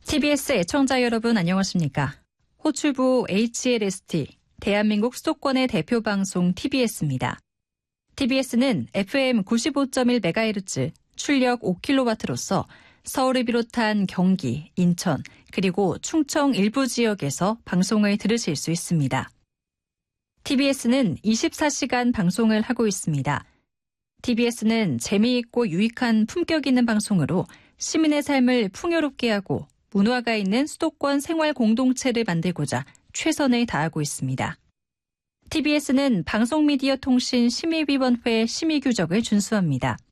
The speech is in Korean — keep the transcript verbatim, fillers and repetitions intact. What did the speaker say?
티비에스 애청자 여러분 안녕하십니까? 호출부 에이치엘에스티, 대한민국 수도권의 대표 방송 티비에스입니다. 티비에스는 에프엠 구십오 점 일 메가헤르츠, 출력 오 킬로와트로서 서울을 비롯한 경기, 인천, 그리고 충청 일부 지역에서 방송을 들으실 수 있습니다. 티비에스는 이십사 시간 방송을 하고 있습니다. 티비에스는 재미있고 유익한 품격 있는 방송으로 시민의 삶을 풍요롭게 하고 문화가 있는 수도권 생활 공동체를 만들고자 최선을 다하고 있습니다. 티비에스는 방송미디어통신심의위원회 심의 규정을 준수합니다.